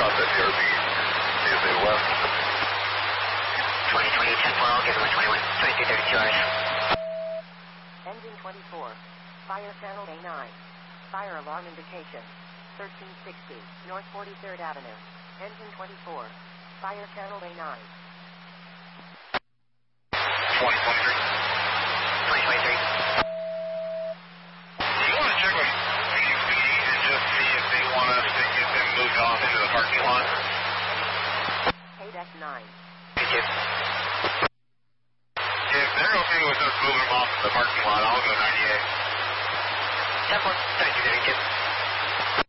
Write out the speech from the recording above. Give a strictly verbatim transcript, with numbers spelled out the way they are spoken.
contact D R B, C S A West. twenty twenty-eight ten four, I'll give him a twenty-one, twenty-three thirty-two hours. Engine twenty-four, fire channel A nine, fire alarm indication, thirteen sixty, North forty-third Avenue. Engine twenty-four, fire channel A nine. twenty twenty-three. twenty twenty-three. Do you want to check with P D P and just see if they want us to get them moved off into the parking lot? eight S nine. Thank you. If they're okay with us moving them off in the parking lot, I'll go ninety-eight. ten four, thirty-two thirty-two.